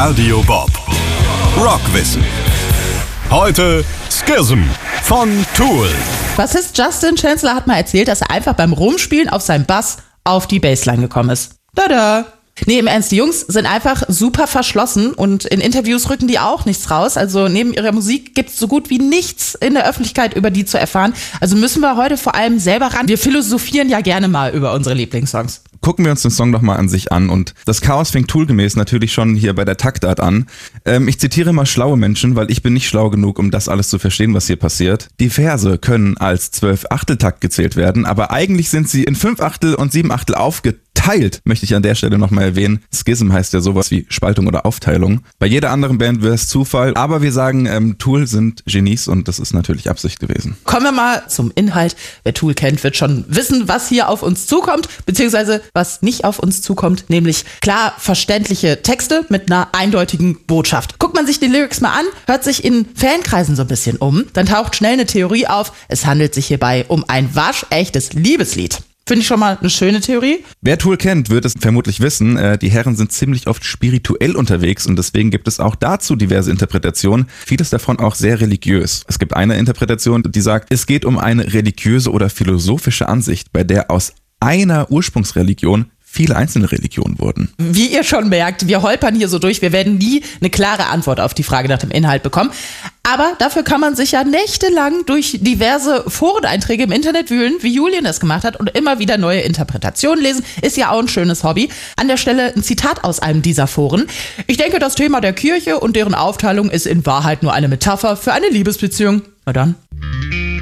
Radio Bob. Rockwissen. Heute Schism von Tool. Bassist Justin Chancellor hat mal erzählt, dass er einfach beim Rumspielen auf seinem Bass auf die Bassline gekommen ist. Tada! Nee, im Ernst, die Jungs sind einfach super verschlossen und in Interviews rücken die auch nichts raus. Also neben ihrer Musik gibt's so gut wie nichts in der Öffentlichkeit über die zu erfahren. Also müssen wir heute vor allem selber ran. Wir philosophieren ja gerne mal über unsere Lieblingssongs. Gucken wir uns den Song doch mal an sich an und das Chaos fängt toolgemäß natürlich schon hier bei der Taktart an. Ich zitiere mal schlaue Menschen, weil ich bin nicht schlau genug, um das alles zu verstehen, was hier passiert. Die Verse können als 12-Achtel-Takt gezählt werden, aber eigentlich sind sie in 5/8 und 7/8 aufgeteilt, möchte ich an der Stelle nochmal erwähnen. Schism heißt ja sowas wie Spaltung oder Aufteilung. Bei jeder anderen Band wäre es Zufall, aber wir sagen, Tool sind Genies und das ist natürlich Absicht gewesen. Kommen wir mal zum Inhalt. Wer Tool kennt, wird schon wissen, was hier auf uns zukommt, beziehungsweise was nicht auf uns zukommt, nämlich klar verständliche Texte mit einer eindeutigen Botschaft. Guckt man sich die Lyrics mal an, hört sich in Fankreisen so ein bisschen um, dann taucht schnell eine Theorie auf, es handelt sich hierbei um ein waschechtes Liebeslied. Finde ich schon mal eine schöne Theorie. Wer Tool kennt, wird es vermutlich wissen, die Herren sind ziemlich oft spirituell unterwegs und deswegen gibt es auch dazu diverse Interpretationen, vieles davon auch sehr religiös. Es gibt eine Interpretation, die sagt, es geht um eine religiöse oder philosophische Ansicht, bei der aus einer Ursprungsreligion viele einzelne Religionen wurden. Wie ihr schon merkt, wir holpern hier so durch, wir werden nie eine klare Antwort auf die Frage nach dem Inhalt bekommen. Aber dafür kann man sich ja nächtelang durch diverse Foreneinträge im Internet wühlen, wie Julian es gemacht hat, und immer wieder neue Interpretationen lesen. Ist ja auch ein schönes Hobby. An der Stelle ein Zitat aus einem dieser Foren. Ich denke, das Thema der Kirche und deren Aufteilung ist in Wahrheit nur eine Metapher für eine Liebesbeziehung. Na dann.